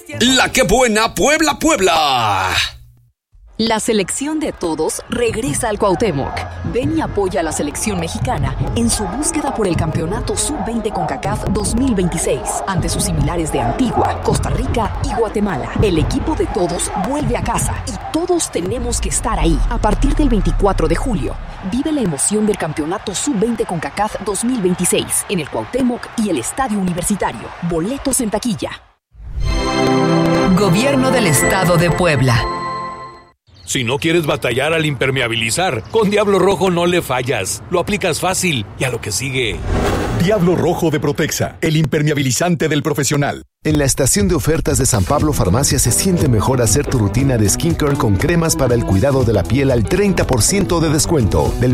La que buena Puebla, Puebla. La selección de todos regresa al Cuauhtémoc. Ven y apoya a la selección mexicana en su búsqueda por el campeonato Sub-20 CONCACAF 2026 ante sus similares de Antigua, Costa Rica y Guatemala. El equipo de todos vuelve a casa y todos tenemos que estar ahí. A partir del 24 de julio, vive la emoción del campeonato Sub-20 CONCACAF 2026 en el Cuauhtémoc y el Estadio Universitario. Boletos en taquilla. Gobierno del Estado de Puebla. Si no quieres batallar al impermeabilizar, con Diablo Rojo no le fallas. Lo aplicas fácil y a lo que sigue. Diablo Rojo de Protexa, el impermeabilizante del profesional. En la estación de ofertas de San Pablo Farmacia se siente mejor hacer tu rutina de skincare con cremas para el cuidado de la piel al 30% de descuento. Del